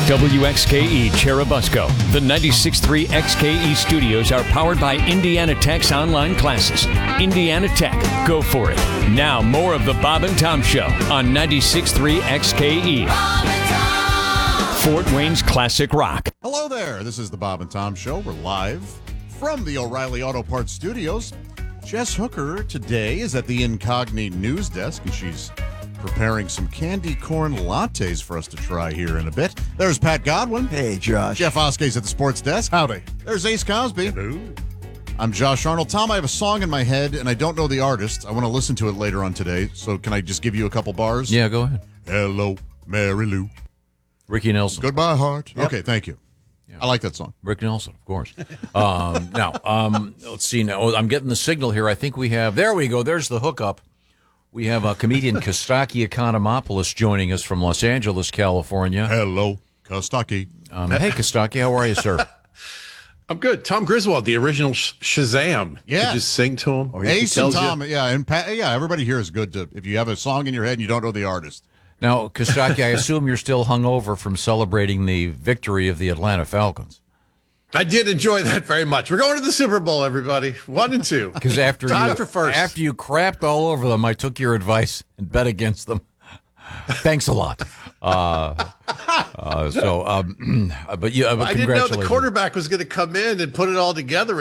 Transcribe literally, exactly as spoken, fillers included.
W X K E Cherubusco. The ninety-six point three X K E studios are powered by Indiana Tech's online classes. Indiana Tech, go for it. Now, more of the Bob and Tom Show on ninety-six point three X K E. Fort Wayne's classic rock. Hello there. This is the Bob and Tom Show. We're live from the O'Reilly Auto Parts Studios. Jess Hooker today is at the Incogni News Desk, and she's preparing some candy corn lattes for us to try here in a bit. There's Pat Godwin. Hey, Josh. Jeff Oskey's at the sports desk. Howdy. There's Ace Cosby. Hello. I'm Josh Arnold. Tom, I have a song in my head, and I don't know the artist. I want to listen to it later on today, so can I just give you a couple bars? Yeah, go ahead. Hello, Mary Lou. Ricky Nelson. Goodbye, heart. Yep. Okay, thank you. Yeah. I like that song. Rick Nelson, of course. um, now, um, let's see. Now, I'm getting the signal here. I think we have. There we go. There's the hookup. We have a comedian Kostaki Economopoulos joining us from Los Angeles, California. Hello, Kostaki. Um, hey, Kostaki, how are you, sir? I'm good. Tom Griswold, the original Sh- Shazam. Yeah. You just sing to him. Oh, Ace and Tells you- Tom, yeah, and Pat, yeah, everybody here is good to. If you have a song in your head and you don't know the artist, Now, Kostaki, I assume you're still hungover from celebrating the victory of the Atlanta Falcons. I did enjoy that very much. We're going to the Super Bowl, everybody. One and two. Because after Time you, for first. after you crapped all over them, I took your advice and bet against them. Thanks a lot. Uh, uh, so, um, but you, uh, but I didn't know the congratulations. quarterback was going to come in and put it all together